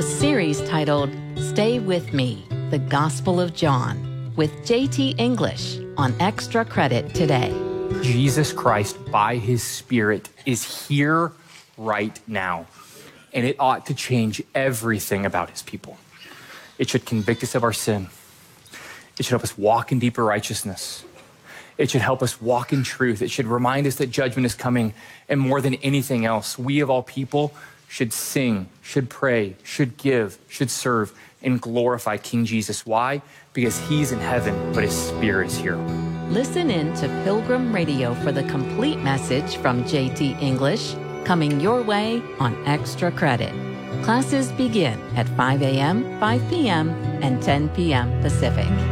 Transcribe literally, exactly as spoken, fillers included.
series titled Stay With Me, The Gospel of John, with J T English on Extra Credit today. Jesus Christ, by his Spirit, is here right now, and it ought to change everything about his people. It should convict us of our sin. It should help us walk in deeper righteousness. It should help us walk in truth. It should remind us that judgment is coming, and more than anything else, we of all people should sing, should pray, should give, should serve, and glorify King Jesus. Why? Because he's in heaven, but his Spirit is here. Listen in to Pilgrim Radio for the complete message from J T English, coming your way on Extra Credit. Classes begin at five a.m., five p.m., and ten p.m. Pacific.